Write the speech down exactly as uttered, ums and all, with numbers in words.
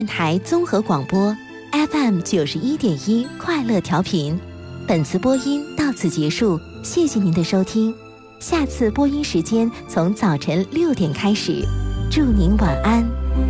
台综合广播 F M 九十一点一快乐调频。本次播音到此结束，谢谢您的收听。下次播音时间从早晨六点开始，祝您晚安。